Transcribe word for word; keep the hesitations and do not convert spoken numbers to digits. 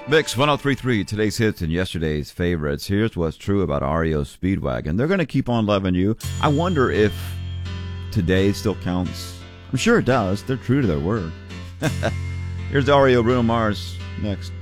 Mix one oh three point three, today's hits and yesterday's favorites. Here's what's true about R E O Speedwagon. They're going to keep on loving you. I wonder if today still counts. I'm sure it does. They're true to their word. Here's R E O, Bruno Mars, next.